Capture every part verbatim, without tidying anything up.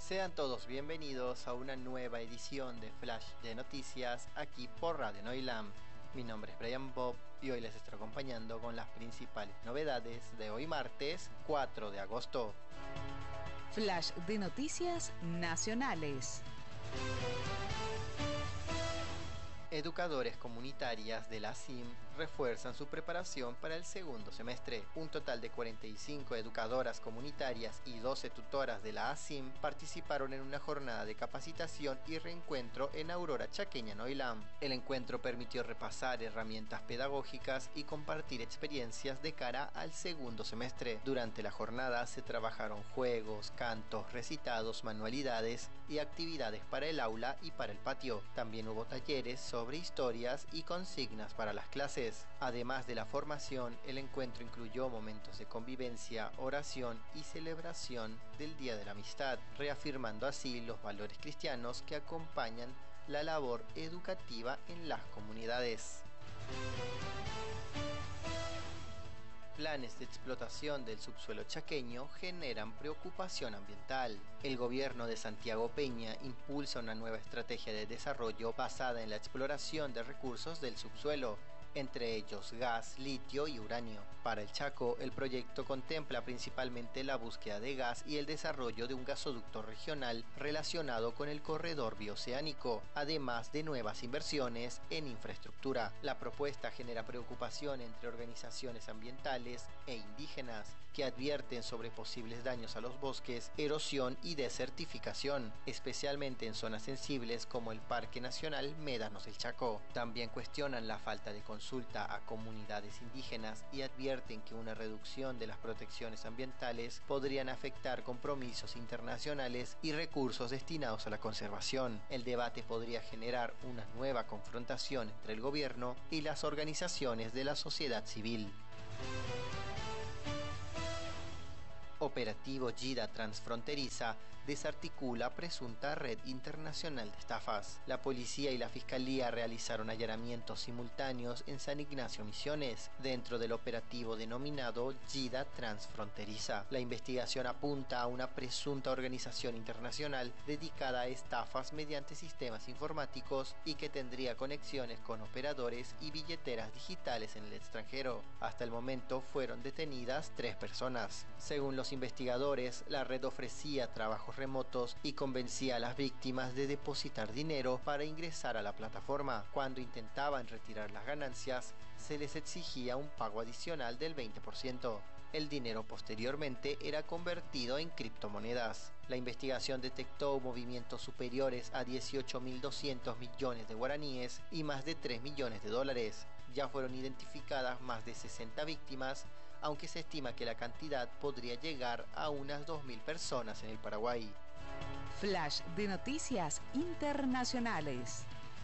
Sean todos bienvenidos a una nueva edición de Flash de Noticias aquí por Radio Noilam. Mi nombre es Brian Bob y hoy les estaré acompañando con las principales novedades de hoy martes cuatro de agosto. Flash de Noticias Nacionales. Educadores comunitarias de la A S I M refuerzan su preparación para el segundo semestre. Un total de cuarenta y cinco educadoras comunitarias y doce tutoras de la A S I M participaron en una jornada de capacitación y reencuentro en Aurora Chaqueña Noilam. El encuentro permitió repasar herramientas pedagógicas y compartir experiencias de cara al segundo semestre. Durante la jornada se trabajaron juegos, cantos, recitados, manualidades y actividades para el aula y para el patio. También hubo talleres sobre sobre historias y consignas para las clases. Además de la formación, el encuentro incluyó momentos de convivencia, oración y celebración del Día de la Amistad, reafirmando así los valores cristianos que acompañan la labor educativa en las comunidades. Planes de explotación del subsuelo chaqueño generan preocupación ambiental. El gobierno de Santiago Peña impulsa una nueva estrategia de desarrollo basada en la exploración de recursos del subsuelo, entre ellos gas, litio y uranio. Para el Chaco, el proyecto contempla principalmente la búsqueda de gas y el desarrollo de un gasoducto regional relacionado con el corredor bioceánico, además de nuevas inversiones en infraestructura. La propuesta genera preocupación entre organizaciones ambientales e indígenas, que advierten sobre posibles daños a los bosques, erosión y desertificación, especialmente en zonas sensibles como el Parque Nacional Médanos del Chaco. También cuestionan la falta de consulta a comunidades indígenas y advierten que una reducción de las protecciones ambientales podrían afectar compromisos internacionales y recursos destinados a la conservación. El debate podría generar una nueva confrontación entre el gobierno y las organizaciones de la sociedad civil. Operativo Yida Transfronteriza desarticula presunta red internacional de estafas. La policía y la fiscalía realizaron allanamientos simultáneos en San Ignacio Misiones, dentro del operativo denominado Yida Transfronteriza. La investigación apunta a una presunta organización internacional dedicada a estafas mediante sistemas informáticos y que tendría conexiones con operadores y billeteras digitales en el extranjero. Hasta el momento fueron detenidas tres personas. Según los investigadores, la red ofrecía trabajos remotos y convencía a las víctimas de depositar dinero para ingresar a la plataforma. Cuando intentaban retirar las ganancias, se les exigía un pago adicional del veinte por ciento. El dinero posteriormente era convertido en criptomonedas. La investigación detectó movimientos superiores a dieciocho mil doscientos millones de guaraníes y más de tres millones de dólares. Ya fueron identificadas más de sesenta víctimas, aunque se estima que la cantidad podría llegar a unas dos mil personas en el Paraguay. Flash de Noticias Internacionales.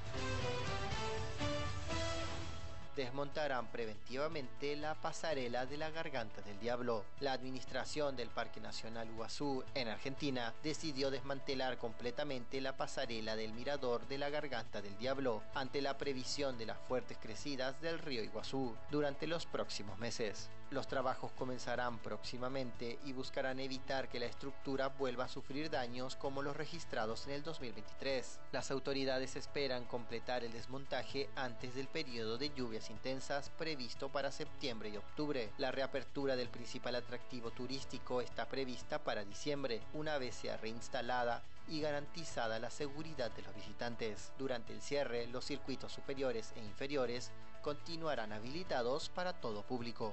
Desmontarán preventivamente la pasarela de la Garganta del Diablo. La administración del Parque Nacional Iguazú, en Argentina, decidió desmantelar completamente la pasarela del mirador de la Garganta del Diablo, ante la previsión de las fuertes crecidas del río Iguazú durante los próximos meses. Los trabajos comenzarán próximamente y buscarán evitar que la estructura vuelva a sufrir daños como los registrados en el dos mil veintitrés. Las autoridades esperan completar el desmontaje antes del periodo de lluvias intensas previsto para septiembre y octubre. La reapertura del principal atractivo turístico está prevista para diciembre, una vez sea reinstalada y garantizada la seguridad de los visitantes. Durante el cierre, los circuitos superiores e inferiores continuarán habilitados para todo público.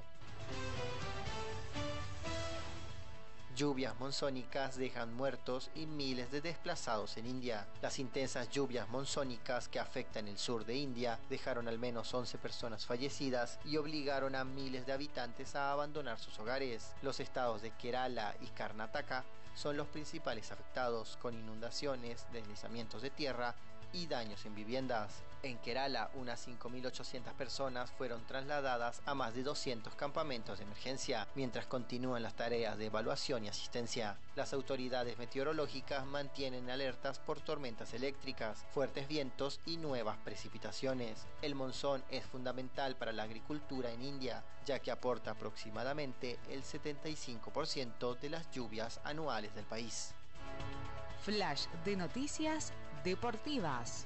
Lluvias monzónicas dejan muertos y miles de desplazados en India. Las intensas lluvias monzónicas que afectan el sur de India dejaron al menos once personas fallecidas y obligaron a miles de habitantes a abandonar sus hogares. Los estados de Kerala y Karnataka son los principales afectados, con inundaciones, deslizamientos de tierra y daños en viviendas. En Kerala, unas cinco mil ochocientas personas fueron trasladadas a más de doscientos campamentos de emergencia, mientras continúan las tareas de evaluación y asistencia. Las autoridades meteorológicas mantienen alertas por tormentas eléctricas, fuertes vientos y nuevas precipitaciones. El monzón es fundamental para la agricultura en India, ya que aporta aproximadamente el setenta y cinco por ciento de las lluvias anuales del país. Flash de noticias deportivas.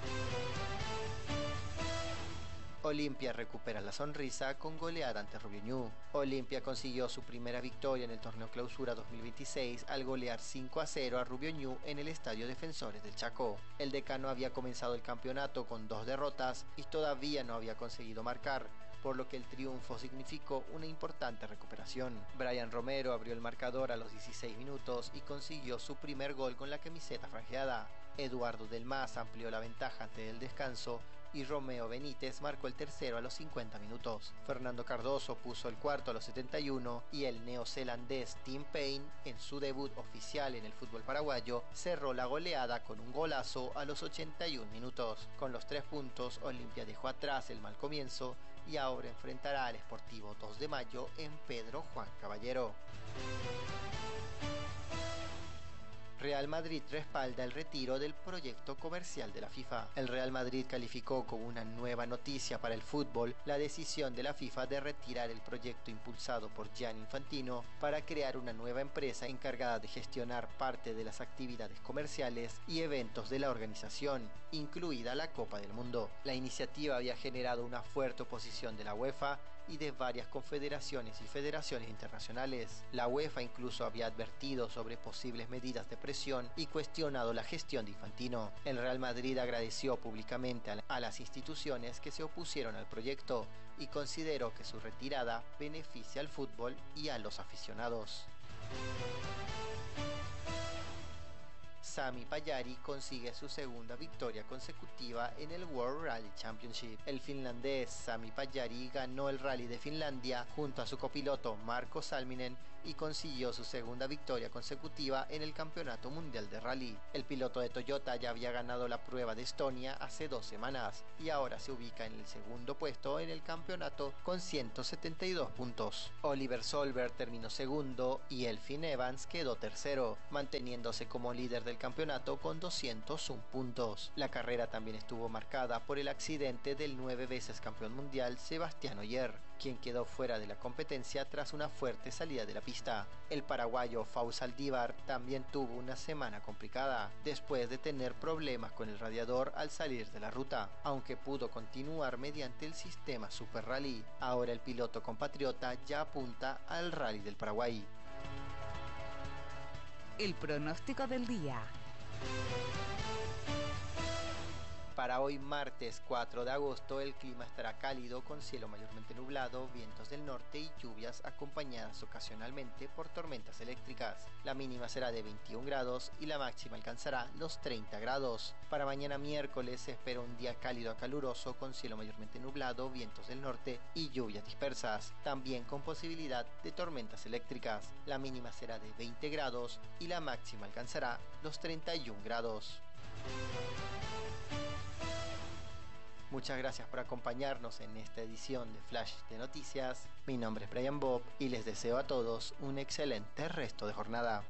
Olimpia recupera la sonrisa con goleada ante Rubio Ñu. Olimpia consiguió su primera victoria en el torneo Clausura dos mil veintiséis al golear cinco a cero a Rubio Ñu en el Estadio Defensores del Chaco. El decano había comenzado el campeonato con dos derrotas y todavía no había conseguido marcar, por lo que el triunfo significó una importante recuperación. Brian Romero abrió el marcador a los dieciséis minutos y consiguió su primer gol con la camiseta franjeada. Eduardo Del Mas amplió la ventaja antes del descanso y Romeo Benítez marcó el tercero a los cincuenta minutos. Fernando Cardoso puso el cuarto a los setenta y uno y el neozelandés Tim Payne, en su debut oficial en el fútbol paraguayo, cerró la goleada con un golazo a los ochenta y un minutos. Con los tres puntos, Olimpia dejó atrás el mal comienzo y ahora enfrentará al Sportivo dos de mayo en Pedro Juan Caballero. Real Madrid respalda el retiro del proyecto comercial de la FIFA. El Real Madrid calificó como una nueva noticia para el fútbol la decisión de la FIFA de retirar el proyecto impulsado por Gianni Infantino para crear una nueva empresa encargada de gestionar parte de las actividades comerciales y eventos de la organización, incluida la Copa del Mundo. La iniciativa había generado una fuerte oposición de la UEFA y de varias confederaciones y federaciones internacionales. La UEFA incluso había advertido sobre posibles medidas de presión y cuestionado la gestión de Infantino. El Real Madrid agradeció públicamente a las instituciones que se opusieron al proyecto y consideró que su retirada beneficia al fútbol y a los aficionados. Sami Pajari consigue su segunda victoria consecutiva en el World Rally Championship. El finlandés Sami Pajari ganó el Rally de Finlandia junto a su copiloto Marko Salminen y consiguió su segunda victoria consecutiva en el Campeonato Mundial de Rally. El piloto de Toyota ya había ganado la prueba de Estonia hace dos semanas y ahora se ubica en el segundo puesto en el campeonato con ciento setenta y dos puntos. Oliver Solberg terminó segundo y Elfyn Evans quedó tercero, manteniéndose como líder del campeonato con doscientos uno puntos. La carrera también estuvo marcada por el accidente del nueve veces campeón mundial Sebastián Ogier, quien quedó fuera de la competencia tras una fuerte salida de la pista. El paraguayo Fausto Saldívar también tuvo una semana complicada, después de tener problemas con el radiador al salir de la ruta, aunque pudo continuar mediante el sistema Super Rally. Ahora el piloto compatriota ya apunta al Rally del Paraguay. El pronóstico del día. Para hoy martes cuatro de agosto el clima estará cálido con cielo mayormente nublado, vientos del norte y lluvias acompañadas ocasionalmente por tormentas eléctricas. La mínima será de veintiún grados y la máxima alcanzará los treinta grados. Para mañana miércoles se espera un día cálido a caluroso con cielo mayormente nublado, vientos del norte y lluvias dispersas, también con posibilidad de tormentas eléctricas. La mínima será de veinte grados y la máxima alcanzará los treinta y un grados. Muchas gracias por acompañarnos en esta edición de Flash de Noticias. Mi nombre es Brian Bob y les deseo a todos un excelente resto de jornada.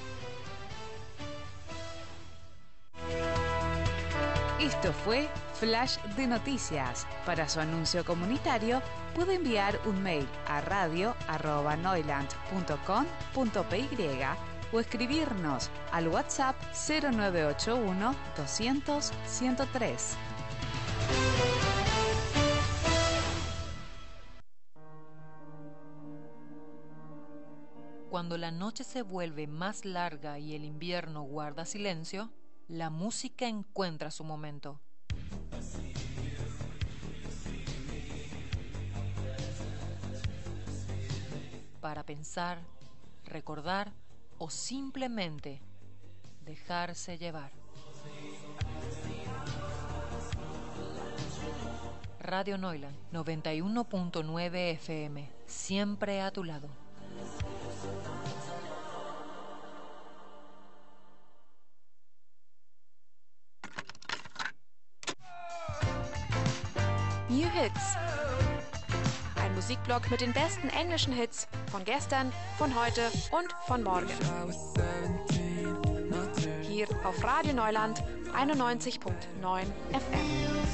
Esto fue Flash de Noticias. Para su anuncio comunitario puede enviar un mail a radio arroba neuland punto com punto py o escribirnos al WhatsApp cero nueve ocho uno doscientos ciento tres. Cuando la noche se vuelve más larga y el invierno guarda silencio, la música encuentra su momento. Para pensar, recordar o simplemente dejarse llevar. Radio Neuland noventa y uno punto nueve F M, siempre a tu lado. New Hits. Ein Musikblog mit den besten englischen Hits von gestern, von heute und von morgen. Hier auf Radio Neuland einundneunzig Komma neun F M.